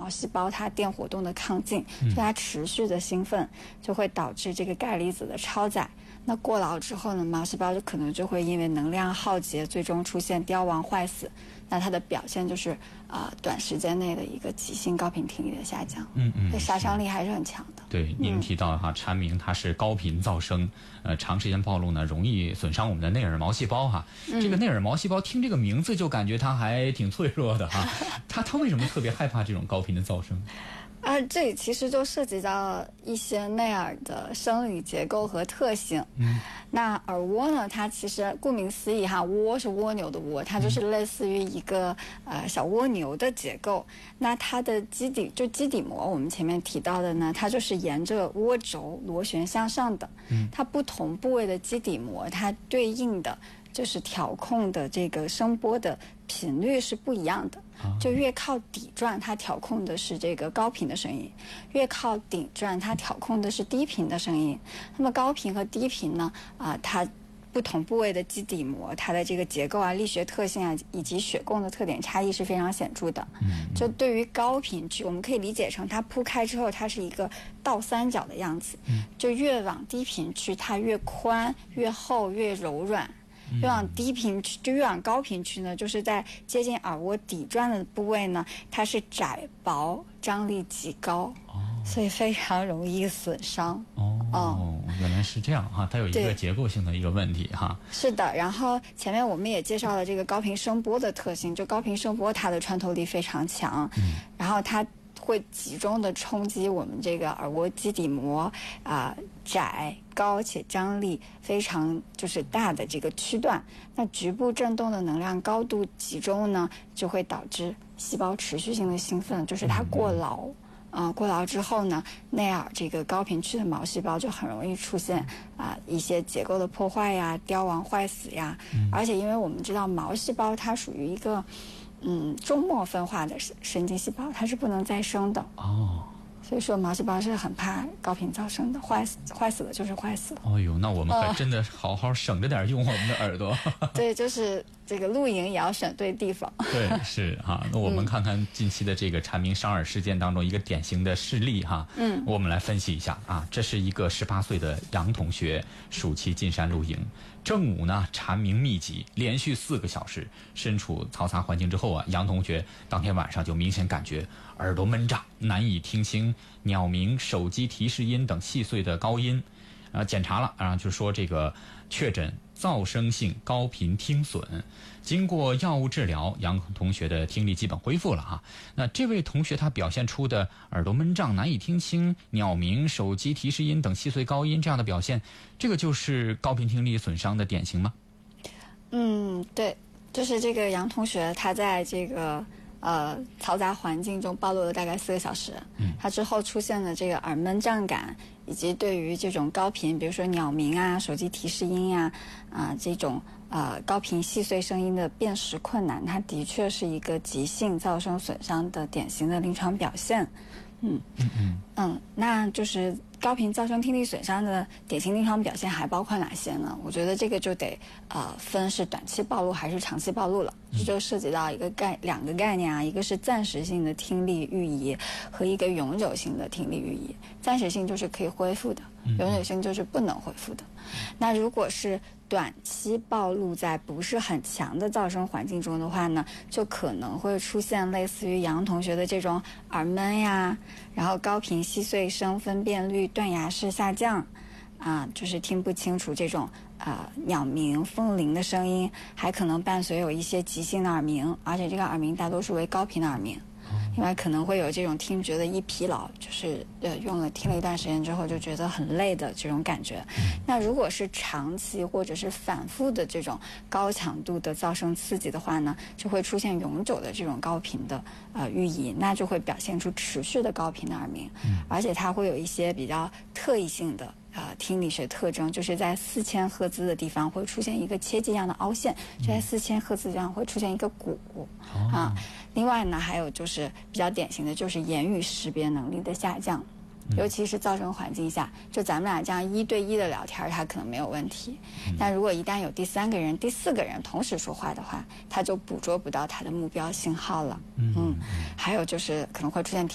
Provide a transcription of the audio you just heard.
毛细胞它电活动的亢进，就它持续的兴奋，就会导致这个钙离子的超载。那过劳之后呢，毛细胞可能就会因为能量耗竭，最终出现凋亡坏死。那它的表现就是短时间内的一个急性高频听力的下降。对，杀伤力还是很强的。 对，您提到蝉鸣它是高频噪声，长时间暴露呢，容易损伤我们的内耳毛细胞哈。这个内耳毛细胞听这个名字就感觉它还挺脆弱的哈。它为什么特别害怕这种高频的噪声？ 这里其实就涉及到一些内耳的生理结构和特性。那耳蜗呢，它其实顾名思义哈，蜗是蜗牛的蜗，它就是类似于一个小蜗牛的结构。那它的基底膜，我们前面提到的呢，它就是沿着涡轴螺旋向上的。它不同部位的基底膜，它对应的就是调控的这个声波的频率是不一样的。就越靠底转，它调控的是这个高频的声音；越靠顶转，它调控的是低频的声音。那么高频和低频呢，它不同部位的基底膜，它的这个结构力学特性以及血供的特点差异是非常显著的。就对于高频区，我们可以理解成它铺开之后，它是一个倒三角的样子。就越往低频区，它越宽、越厚、越柔软。越往低频区，就越往高频区呢，就是在接近耳蜗底转的部位呢，它是窄薄，张力极高，所以非常容易损伤。 原来是这样哈，它有一个结构性的一个问题哈。 是的，然后前面我们也介绍了这个高频声波的特性，就高频声波它的穿透力非常强，然后它会集中的冲击我们这个耳蜗基底膜窄高且张力非常就是大的这个区段。那局部振动的能量高度集中呢，就会导致细胞持续性的兴奋，就是它过劳。过劳之后呢，内耳这个高频区的毛细胞就很容易出现一些结构的破坏呀、凋亡坏死呀。而且因为我们知道毛细胞它属于一个终末分化的神经细胞，它是不能再生的。所以说毛细胞是很怕高频噪声的，坏死了就是坏死了。 那我们可真的好好省着点用我们的耳朵。 对，就是这个露营也要选对地方。 对，是哈。那我们看看近期的这个蝉鸣伤耳事件当中一个典型的事例哈。我们来分析一下这是一个18岁的杨同学暑期进山露营，正午呢蝉鸣密集，连续4个小时。身处嘈杂环境之后杨同学当天晚上就明显感觉耳朵闷胀，难以听清鸟鸣、手机提示音等细碎的高音。检查了就说这个确诊噪声性高频听损。经过药物治疗，杨同学的听力基本恢复了那这位同学他表现出的耳朵闷胀、难以听清鸟鸣、手机提示音等细碎高音这样的表现，这个就是高频听力损伤的典型吗？ 对，就是这个杨同学他在这个嘈杂环境中暴露了大概4个小时。他之后出现了这个耳闷胀感，以及对于这种高频，比如说鸟鸣手机提示音这种高频细碎声音的辨识困难，它的确是一个急性噪声损伤的典型的临床表现。那就是高频噪声听力损伤的典型临床表现还包括哪些呢？我觉得这个就得分是短期暴露还是长期暴露了。这就涉及到两个概念一个是暂时性的听力预移和一个永久性的听力预移。暂时性就是可以恢复的，永久性就是不能恢复的。那如果是短期暴露在不是很强的噪声环境中的话呢，就可能会出现类似于杨同学的这种耳闷然后高频细碎声分辨率断崖式下降就是听不清楚这种鸟鸣、风铃的声音，还可能伴随有一些急性的耳鸣，而且这个耳鸣大多数为高频的耳鸣。另外可能会有这种听觉的易疲劳，就是听了一段时间之后就觉得很累的这种感觉。那如果是长期或者是反复的这种高强度的噪声刺激的话呢，就会出现永久的这种高频的预移，那就会表现出持续的高频的耳鸣。而且它会有一些比较特异性的听力学特征，就是在4000赫兹的地方会出现一个切迹样的凹陷，就在4000赫兹上会出现一个鼓另外呢，还有就是比较典型的就是言语识别能力的下降，尤其是噪声环境下，就咱们俩这样1对1的聊天，它可能没有问题，但如果一旦有第3个人、第4个人同时说话的话，它就捕捉不到它的目标信号了。还有就是可能会出现